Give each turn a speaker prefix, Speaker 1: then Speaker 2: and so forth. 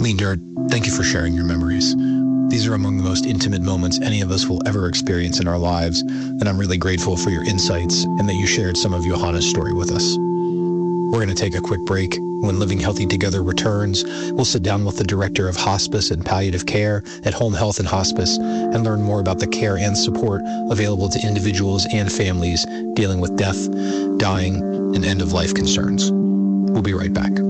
Speaker 1: Leander, thank you for sharing your memories. These are among the most intimate moments any of us will ever experience in our lives, and I'm really grateful for your insights and that you shared some of Johanna's story with us. We're going to take a quick break. When Living Healthy Together returns, we'll sit down with the Director of Hospice and Palliative Care at Home Health and Hospice and learn more about the care and support available to individuals and families dealing with death, dying, and end-of-life concerns. We'll be right back.